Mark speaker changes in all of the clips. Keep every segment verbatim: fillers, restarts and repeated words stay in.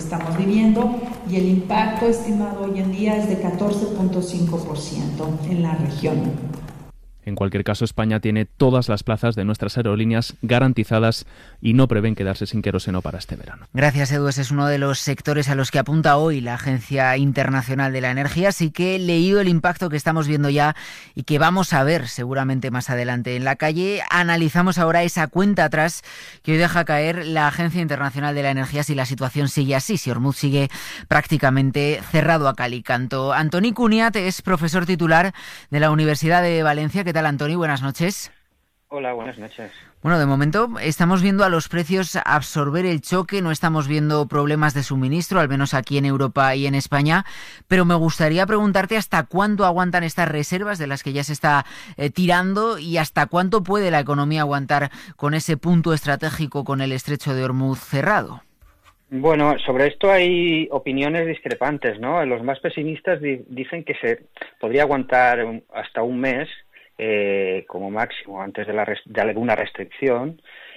Speaker 1: estamos viviendo, y el impacto estimado hoy en día es de catorce punto cinco por ciento en la región.
Speaker 2: En cualquier caso, España tiene todas las plazas de nuestras aerolíneas garantizadas y no prevén quedarse sin queroseno para este verano.
Speaker 3: Gracias, Edu. Ese es uno de los sectores a los que apunta hoy la Agencia Internacional de la Energía. Así que he leído el impacto que estamos viendo ya y que vamos a ver seguramente más adelante en la calle. Analizamos ahora esa cuenta atrás que hoy deja caer la Agencia Internacional de la Energía si la situación sigue así, si Ormuz sigue prácticamente cerrado a cal y canto. Antoni Cuniat es profesor titular de la Universidad de Valencia. ¿Qué tal, Antoni? Buenas noches.
Speaker 4: Hola, buenas noches.
Speaker 3: Bueno, de momento estamos viendo a los precios absorber el choque, no estamos viendo problemas de suministro, al menos aquí en Europa y en España, pero me gustaría preguntarte hasta cuánto aguantan estas reservas de las que ya se está eh, tirando y hasta cuánto puede la economía aguantar con ese punto estratégico con el estrecho de Ormuz cerrado.
Speaker 4: Bueno, sobre esto hay opiniones discrepantes, ¿no? Los más pesimistas di- dicen que se podría aguantar un, hasta un mes, Eh, como máximo antes de, la res- de alguna restricción.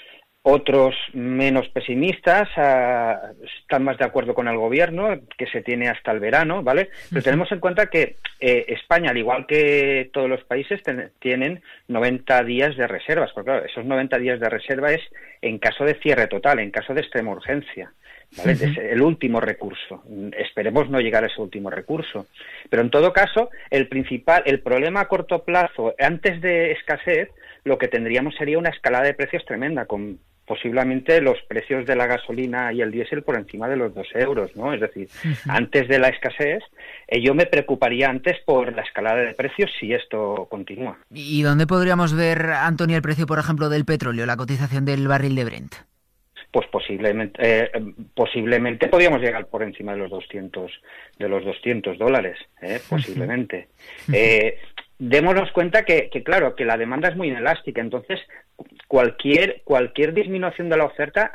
Speaker 4: Otros menos pesimistas uh, están más de acuerdo con el gobierno, que se tiene hasta el verano, ¿vale? Pero tenemos en cuenta que eh, España, al igual que todos los países, ten- tienen noventa días de reservas, porque claro, esos noventa días de reserva es en caso de cierre total, en caso de extrema urgencia, ¿vale? Uh-huh. Es el último recurso. Esperemos no llegar a ese último recurso. Pero en todo caso, el principal, el problema a corto plazo, antes de escasez, lo que tendríamos sería una escalada de precios tremenda, con posiblemente los precios de la gasolina y el diésel por encima de los dos euros, ¿no? Es decir, uh-huh. antes de la escasez, eh, yo me preocuparía antes por la escalada de precios si esto continúa.
Speaker 3: ¿Y dónde podríamos ver, Antonio, el precio, por ejemplo, del petróleo, la cotización del barril de Brent?
Speaker 4: Pues posiblemente eh, posiblemente podríamos llegar por encima de los doscientos de los doscientos dólares, eh, posiblemente. Eh, démonos cuenta que, que claro, que la demanda es muy inelástica, entonces cualquier cualquier disminución de la oferta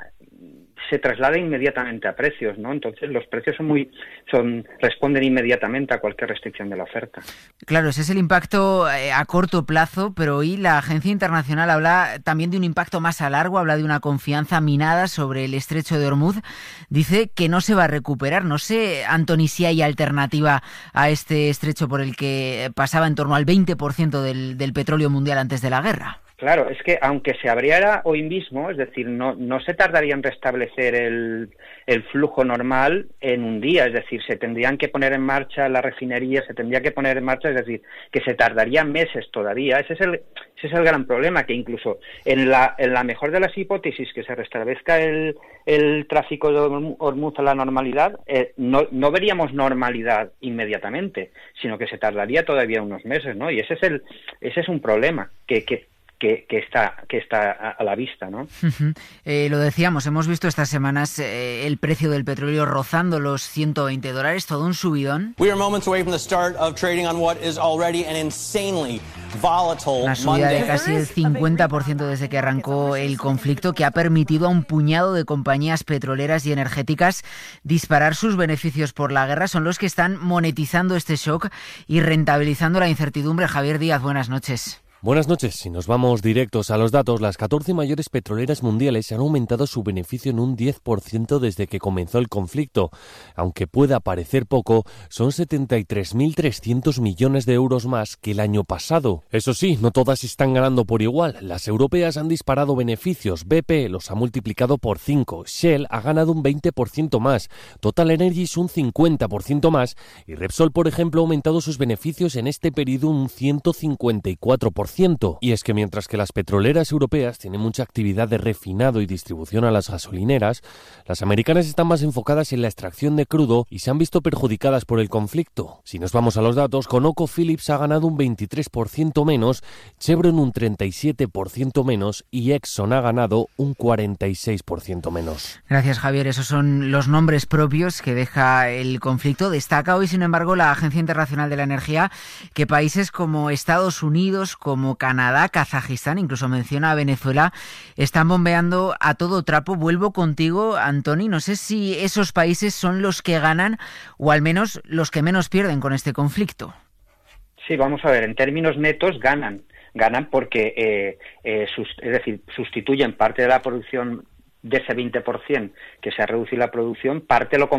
Speaker 4: se traslada inmediatamente a precios, ¿no? Entonces los precios son muy son responden inmediatamente a cualquier restricción de la oferta.
Speaker 3: Claro, ese es el impacto eh, a corto plazo, pero hoy la Agencia Internacional habla también de un impacto más a largo, habla de una confianza minada sobre el estrecho de Ormuz. Dice que no se va a recuperar. No sé, Antoni, si hay alternativa a este estrecho por el que pasaba en torno al veinte por ciento del, del petróleo mundial antes de la guerra.
Speaker 4: Claro, es que aunque se abriera hoy mismo, es decir, no no se tardaría en restablecer el, el flujo normal en un día, es decir, se tendrían que poner en marcha la refinería, se tendría que poner en marcha, es decir, que se tardaría meses todavía. Ese es el ese es el gran problema, que incluso en la en la mejor de las hipótesis, que se restablezca el el tráfico de Ormuz a la normalidad, eh, no no veríamos normalidad inmediatamente, sino que se tardaría todavía unos meses, ¿no? Y ese es el ese es un problema que que Que, que está que está a la vista, ¿no?
Speaker 3: Uh-huh. Eh, lo decíamos, hemos visto estas semanas eh, el precio del petróleo rozando los ciento veinte dólares, todo un subidón.
Speaker 5: We are moments away from the start of trading on what is already an insanely volatile
Speaker 3: Una subida
Speaker 5: Monday.
Speaker 3: de casi el cincuenta por ciento desde que arrancó el conflicto, que ha permitido a un puñado de compañías petroleras y energéticas disparar sus beneficios por la guerra. Son los que están monetizando este shock y rentabilizando la incertidumbre. Javier Díaz, buenas noches.
Speaker 6: Buenas noches. Si nos vamos directos a los datos, las catorce mayores petroleras mundiales han aumentado su beneficio en un diez por ciento desde que comenzó el conflicto. Aunque pueda parecer poco, son setenta y tres mil trescientos millones de euros más que el año pasado. Eso sí, no todas están ganando por igual. Las europeas han disparado beneficios. B P los ha multiplicado por cinco. Shell ha ganado un veinte por ciento más. Total Energies un cincuenta por ciento más. Y Repsol, por ejemplo, ha aumentado sus beneficios en este periodo un ciento cincuenta y cuatro por ciento. Y es que mientras que las petroleras europeas tienen mucha actividad de refinado y distribución a las gasolineras, las americanas están más enfocadas en la extracción de crudo y se han visto perjudicadas por el conflicto. Si nos vamos a los datos, ConocoPhillips ha ganado un veintitrés por ciento menos, Chevron un treinta y siete por ciento menos y Exxon ha ganado un cuarenta y seis por ciento menos.
Speaker 3: Gracias, Javier. Esos son los nombres propios que deja el conflicto. Destaca hoy, sin embargo, la Agencia Internacional de la Energía que países como Estados Unidos, como como Canadá, Kazajistán, incluso menciona a Venezuela, están bombeando a todo trapo. Vuelvo contigo, Antoni. No sé si esos países son los que ganan o al menos los que menos pierden con este conflicto.
Speaker 4: Sí, vamos a ver, en términos netos ganan. Ganan porque, eh, eh, sus, es decir, sustituyen parte de la producción de ese veinte por ciento que se ha reducido la producción, parte lo